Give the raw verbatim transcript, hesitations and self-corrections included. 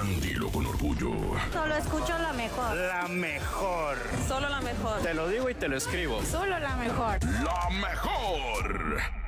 dilo con orgullo. Solo escucho la mejor. La mejor. Solo la mejor. Te lo digo y te lo escribo. Solo la mejor. La mejor.